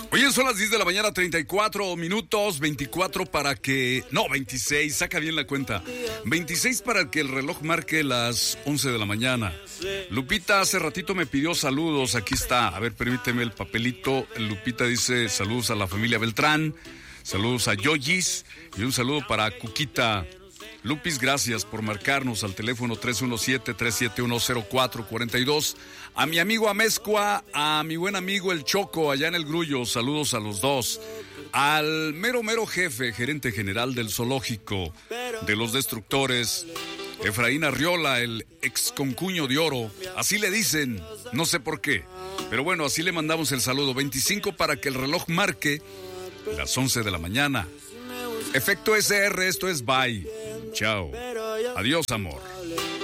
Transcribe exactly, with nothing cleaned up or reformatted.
Oye, son las diez de la mañana, treinta y cuatro minutos, veinticuatro para que... No, veintiséis, saca bien la cuenta. veintiséis para que el reloj marque las once de la mañana. Lupita hace ratito me pidió saludos, aquí está. A ver, permíteme el papelito. Lupita dice saludos a la familia Beltrán, saludos a Yoyis y un saludo para Cuquita. Lupis, gracias por marcarnos al teléfono tres uno siete, tres siete uno, cero cuatro cuatro dos. A mi amigo Amezcua, a mi buen amigo El Choco, allá en El Grullo, saludos a los dos. Al mero mero jefe, gerente general del zoológico de los destructores, Efraín Arriola, el ex concuño de oro, así le dicen, no sé por qué. Pero bueno, así le mandamos el saludo. veinticinco para que el reloj marque las once de la mañana. Efecto S R, esto es bye. Chao. Adiós, amor.